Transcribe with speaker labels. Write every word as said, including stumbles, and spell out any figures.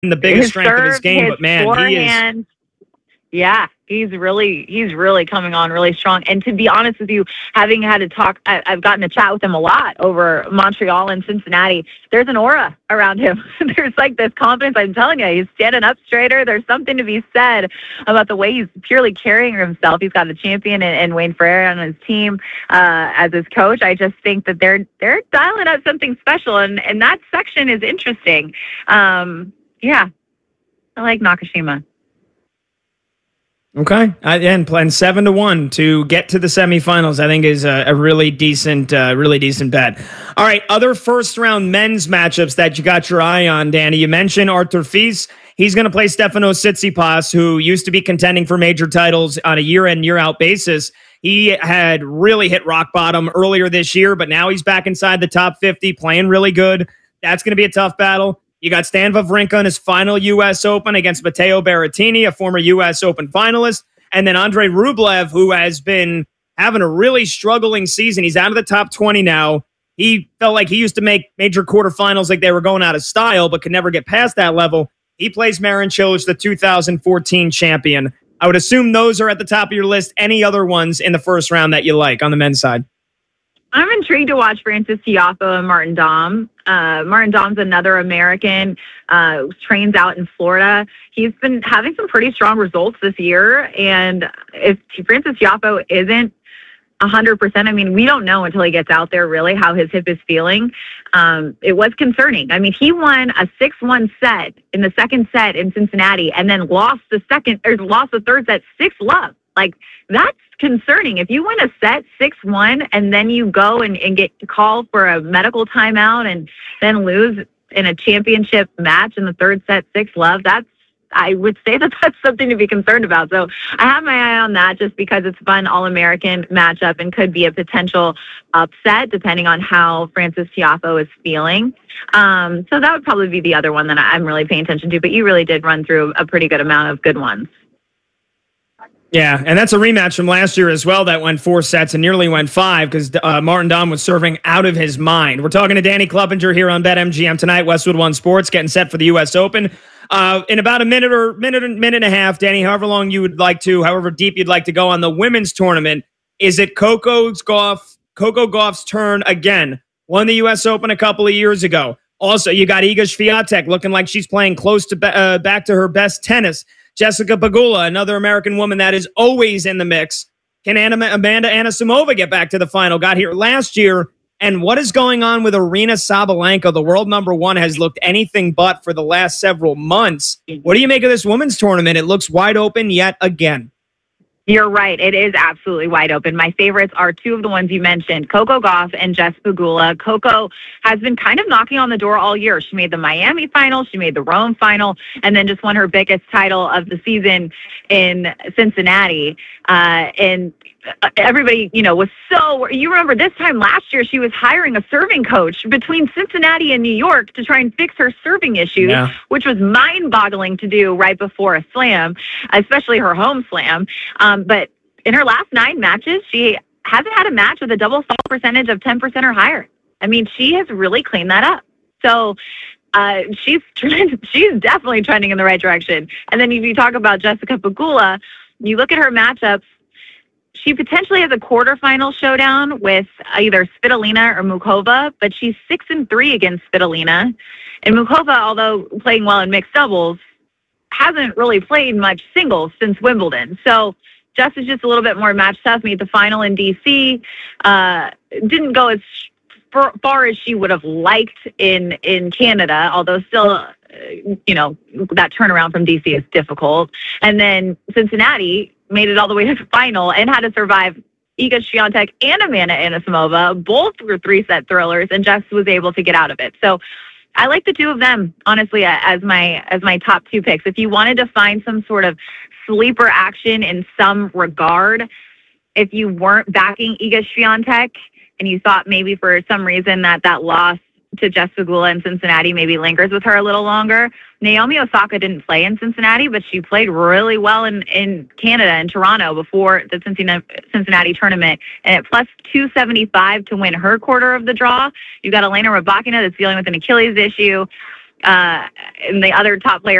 Speaker 1: the biggest
Speaker 2: his
Speaker 1: strength
Speaker 2: serve,
Speaker 1: of his game,
Speaker 2: his
Speaker 1: but man,
Speaker 2: forehand,
Speaker 1: he is.
Speaker 2: Yeah, he's really he's really coming on really strong. And to be honest with you, having had to talk, I, I've gotten to chat with him a lot over Montreal and Cincinnati. There's an aura around him. There's like this confidence. I'm telling you, he's standing up straighter. There's something to be said about the way he's purely carrying himself. He's got a champion in, in Wayne Ferreira on his team uh, as his coach. I just think that they're they're dialing up something special, and and that section is interesting. Um, yeah, I like Nakashima.
Speaker 1: Okay, uh, and playing seven to one to get to the semifinals, I think is a, a really decent, uh, really decent bet. All right, other first round men's matchups that you got your eye on, Danny. You mentioned Arthur Fils. He's going to play Stefanos Tsitsipas, who used to be contending for major titles on a year in, year out basis. He had really hit rock bottom earlier this year, but now he's back inside the top fifty, playing really good. That's going to be a tough battle. You got Stan Wawrinka in his final U S Open against Matteo Berrettini, a former U S Open finalist. And then Andrei Rublev, who has been having a really struggling season. He's out of the top twenty now. He felt like he used to make major quarterfinals like they were going out of style, but could never get past that level. He plays Marin Cilic, the two thousand fourteen champion. I would assume those are at the top of your list. Any other ones in the first round that you like on the men's side?
Speaker 2: I'm intrigued to watch Frances Tiafoe and Martin Daum. Uh, Martin Daum's another American, uh, trains out in Florida. He's been having some pretty strong results this year. And if Frances Tiafoe isn't one hundred percent, I mean, we don't know until he gets out there really how his hip is feeling. Um, it was concerning. I mean, he won a six one set in the second set in Cincinnati and then lost the second or lost the third set six love. Like, that's concerning. If you win a set six one and then you go and, and get called for a medical timeout and then lose in a championship match in the third set six love, that's, I would say that that's something to be concerned about. So I have my eye on that just because it's a fun All-American matchup and could be a potential upset depending on how Frances Tiafoe is feeling. Um, so that would probably be the other one that I'm really paying attention to. But you really did run through a pretty good amount of good ones.
Speaker 1: Yeah, and that's a rematch from last year as well that went four sets and nearly went five because uh, Martin Daum was serving out of his mind. We're talking to Danny Clevenger here on BetMGM tonight, Westwood One Sports, getting set for the U S Open. Uh, in about a minute or minute, minute and a half, Danny, however long you would like to, however deep you'd like to go on the women's tournament, is it Coco's Gauff, Coco Gauff's turn again? Won the U S Open a couple of years ago. Also, you got Iga Swiatek looking like she's playing close to uh, back to her best tennis. Jessica Pegula, another American woman that is always in the mix. Can Anna, Amanda Anisimova get back to the final? Got here last year. And what is going on with Aryna Sabalenka? The world number one has looked anything but for the last several months. What do you make of this women's tournament? It looks wide open yet again.
Speaker 2: You're right. It is absolutely wide open. My favorites are two of the ones you mentioned, Coco Gauff and Jess Pegula. Coco has been kind of knocking on the door all year. She made the Miami final, she made the Rome final, and then just won her biggest title of the season in Cincinnati. Uh, and everybody, you know, was so, you remember this time last year, she was hiring a serving coach between Cincinnati and New York to try and fix her serving issues, yeah. which was mind-boggling to do right before a slam, especially her home slam. Um, but in her last nine matches, she hasn't had a match with a double fault percentage of ten percent or higher. I mean, she has really cleaned that up. So uh, she's she's definitely trending in the right direction. And then if you talk about Jessica Pegula, you look at her matchups, she potentially has a quarterfinal showdown with either Svitolina or Mukova, but she's six and three against Svitolina. And Mukova, although playing well in mixed doubles, hasn't really played much singles since Wimbledon. So Jess is just a little bit more match tough. Made the final in D C. Uh, didn't go as far as she would have liked in, in Canada, although still, uh, you know, that turnaround from D C is difficult. And then Cincinnati made it all the way to the final and had to survive Iga Swiatek and Amanda Anisimova. Both were three-set thrillers, and Jess was able to get out of it. So I like the two of them, honestly, as my as my top two picks. If you wanted to find some sort of sleeper action in some regard, if you weren't backing Iga Swiatek and you thought maybe for some reason that that loss to Jess Pegula in Cincinnati maybe lingers with her a little longer, Naomi Osaka didn't play in Cincinnati, but she played really well in, in Canada, in Toronto, before the Cincinnati, Cincinnati tournament. And at plus two seventy-five to win her quarter of the draw, you got Elena Rybakina that's dealing with an Achilles issue. Uh, and the other top player